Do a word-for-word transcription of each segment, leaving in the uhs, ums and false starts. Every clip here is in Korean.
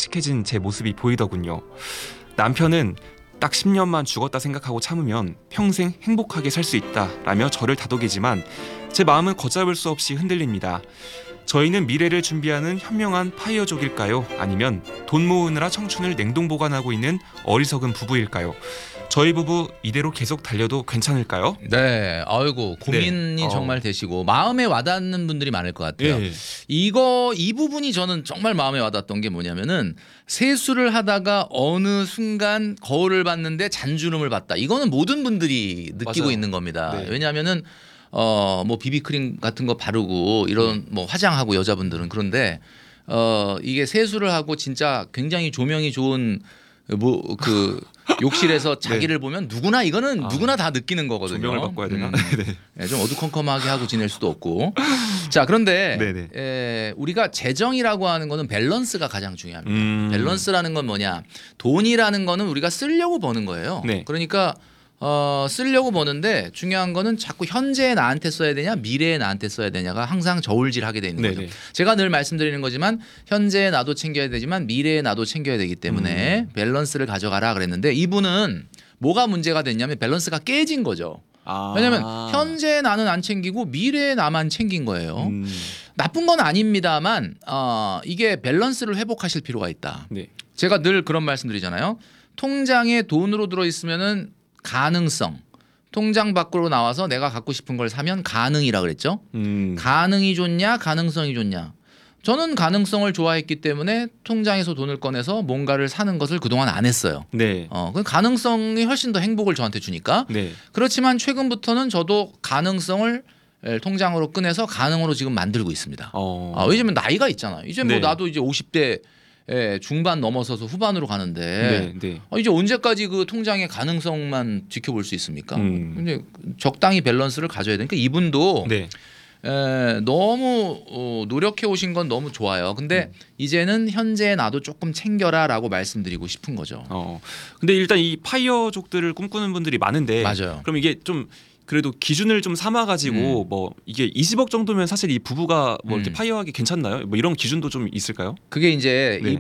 칙칙해진 제 모습이 보이더군요. 남편은 딱 십 년만 죽었다 생각하고 참으면 평생 행복하게 살 수 있다라며 저를 다독이지만 제 마음은 걷잡을 수 없이 흔들립니다. 저희는 미래를 준비하는 현명한 파이어족일까요? 아니면 돈 모으느라 청춘을 냉동 보관하고 있는 어리석은 부부일까요? 저희 부부 이대로 계속 달려도 괜찮을까요? 네, 아이고 고민이 네. 정말 어. 되시고 마음에 와닿는 분들이 많을 것 같아요. 예. 이거 이 부분이 저는 정말 마음에 와닿았던 게 뭐냐면은 세수를 하다가 어느 순간 거울을 봤는데 잔주름을 봤다. 이거는 모든 분들이 느끼고 맞아요. 있는 겁니다. 네. 왜냐하면은 어 뭐 비비크림 같은 거 바르고 이런 뭐 화장하고 여자분들은 그런데 어 이게 세수를 하고 진짜 굉장히 조명이 좋은 뭐 그 욕실에서 자기를 보면 누구나 이거는 아, 누구나 다 느끼는 거거든요. 조명을 바꿔야 되나? 음. 네. 네, 좀 어두컴컴하게 하고 지낼 수도 없고. 자, 그런데 네네. 에, 우리가 재정이라고 하는 거는 밸런스가 가장 중요합니다. 음. 밸런스라는 건 뭐냐? 돈이라는 거는 우리가 쓰려고 버는 거예요. 네. 그러니까 어, 쓰려고 버는데 중요한 거는 자꾸 현재에 나한테 써야 되냐 미래에 나한테 써야 되냐가 항상 저울질하게 돼 있는 네네. 거죠. 제가 늘 말씀드리는 거지만 현재에 나도 챙겨야 되지만 미래에 나도 챙겨야 되기 때문에 음. 밸런스를 가져가라 그랬는데 이분은 뭐가 문제가 됐냐면 밸런스가 깨진 거죠. 아. 왜냐하면 현재 나는 안 챙기고 미래에 나만 챙긴 거예요. 음. 나쁜 건 아닙니다만 어, 이게 밸런스를 회복하실 필요가 있다. 네. 제가 늘 그런 말씀드리잖아요. 통장에 돈으로 들어있으면은 가능성. 통장 밖으로 나와서 내가 갖고 싶은 걸 사면 가능이라 그랬죠. 음. 가능이 좋냐 가능성이 좋냐. 저는 가능성을 좋아했기 때문에 통장에서 돈을 꺼내서 뭔가를 사는 것을 그동안 안 했어요. 네. 어, 그 가능성이 훨씬 더 행복을 저한테 주니까. 네. 그렇지만 최근부터는 저도 가능성을 통장으로 꺼내서 가능으로 지금 만들고 있습니다. 어. 아, 왜냐면 나이가 있잖아요. 이제 뭐 네. 나도 이제 오십 대 중반 넘어서서 후반으로 가는데 네. 네. 아, 이제 언제까지 그 통장의 가능성만 지켜볼 수 있습니까? 음. 근데 적당히 밸런스를 가져야 되니까 이분도 네. 에, 너무 어, 노력해 오신 건 너무 좋아요. 근데 음. 이제는 현재 나도 조금 챙겨라라고 말씀드리고 싶은 거죠. 어. 근데 일단 이 파이어족들을 꿈꾸는 분들이 많은데 맞아요. 그럼 이게 좀 그래도 기준을 좀 삼아 가지고 음. 뭐 이게 이십억 정도면 사실 이 부부가 뭐 이렇게 음. 파이어하기 괜찮나요? 뭐 이런 기준도 좀 있을까요? 그게 이제 네.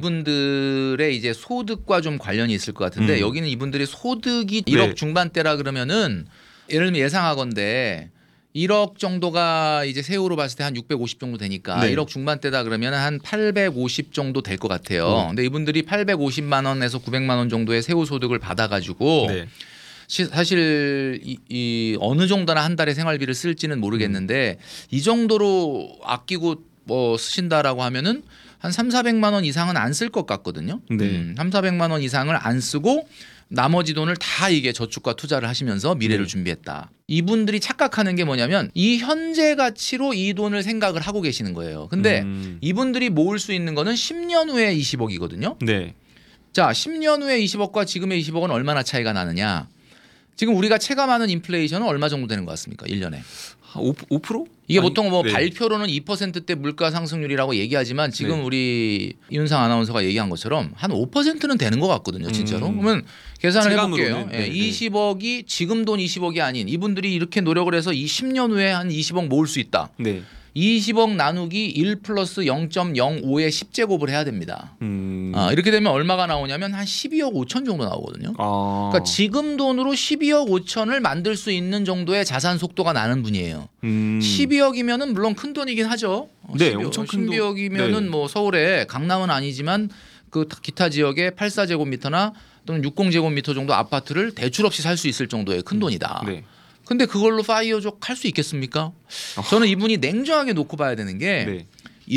이분들의 이제 소득과 좀 관련이 있을 것 같은데 음. 여기는 이분들의 소득이 일억 네. 중반대라 중반대라 그러면은 예를 들면 예상하건대 일억 정도가 이제 세후로 봤을 때 한 육백오십 정도 되니까 네. 일억 중반대다 그러면 한 팔백오십 정도 될 것 같아요. 음. 근데 이분들이 팔백오십만 원에서 구백만 원 정도의 세후 소득을 받아가지고 네. 시, 사실 이, 이 어느 정도나 한 달에 생활비를 쓸지는 모르겠는데 이 정도로 아끼고 뭐 쓰신다라고 하면은 한 삼사백만 원 이상은 안 쓸 것 같거든요. 네. 음, 삼사백만 원 이상을 안 쓰고 나머지 돈을 다 이게 저축과 투자를 하시면서 미래를 네. 준비했다. 이분들이 착각하는 게 뭐냐면 이 현재 가치로 이 돈을 생각을 하고 계시는 거예요. 근데 음. 이분들이 모을 수 있는 거는 십 년 후에 이십억이거든요. 네. 자, 십 년 후에 이십억과 지금의 이십억은 얼마나 차이가 나느냐? 지금 우리가 체감하는 인플레이션은 얼마 정도 되는 것 같습니까? 일 년에. 한 오, 오 퍼센트? 이게 아니, 보통 뭐 네. 발표로는 이 퍼센트대 물가 상승률이라고 얘기하지만 지금 네. 우리 이윤상 아나운서가 얘기한 것처럼 한 오 퍼센트는 되는 것 같거든요. 진짜로. 음. 그러면 계산을 체감으로는, 해볼게요. 네, 예, 네. 이십억이 지금 돈 이십억이 아닌 이분들이 이렇게 노력을 해서 이 십 년 후에 한 이십억 모을 수 있다. 네. 이십억 나누기 일 플러스 영 점 영오의 십 제곱을 해야 됩니다. 음. 아, 이렇게 되면 얼마가 나오냐면 한 십이억 오천 정도 나오거든요. 아. 그러니까 지금 돈으로 십이억 오천을 만들 수 있는 정도의 자산 속도가 나는 분이에요. 음. 십이억이면은 물론 큰 돈이긴 하죠. 네, 십이억, 엄청 큰 돈. 십이억이면은 네. 뭐 서울에 강남은 아니지만 그 기타 지역에 팔십사 제곱미터나 또는 육십 제곱미터 정도 아파트를 대출 없이 살 수 있을 정도의 큰 돈이다. 네. 근데 그걸로 파이어족 할 수 있겠습니까? 저는 이분이 냉정하게 놓고 봐야 되는 게 네.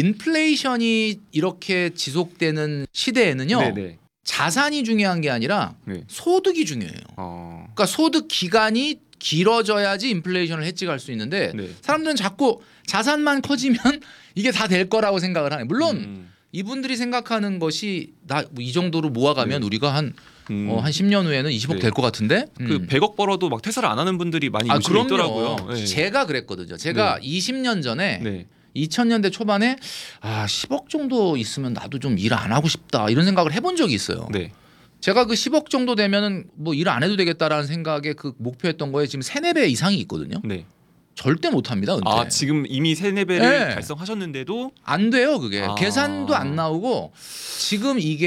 인플레이션이 이렇게 지속되는 시대에는요. 네, 네. 자산이 중요한 게 아니라 네. 소득이 중요해요. 어. 그러니까 소득 기간이 길어져야지 인플레이션을 해지할 수 있는데 네. 사람들은 자꾸 자산만 커지면 이게 다 될 거라고 생각을 하네. 물론 음. 이분들이 생각하는 것이 나 이 정도로 모아가면 네. 우리가 한 음. 어, 한 십 년 후에는 이십억 네. 될 것 같은데. 그 음. 백억 벌어도 막 퇴사를 안 하는 분들이 많이 아 요즘에 그럼요. 있더라고요. 네. 제가 그랬거든요. 제가 이십 년 전에 네. 이천 년대 초반에 아 십억 정도 있으면 나도 좀 일 안 하고 싶다 이런 생각을 해본 적이 있어요. 네. 제가 그 십억 정도 되면은 뭐 일 안 해도 되겠다라는 생각에 그 목표했던 거에 지금 세네 배 이상이 있거든요. 네. 절대 못 합니다. 은퇴. 아 지금 이미 세네 배를 네. 달성하셨는데도 안 돼요, 그게. 아. 계산도 안 나오고 지금 이게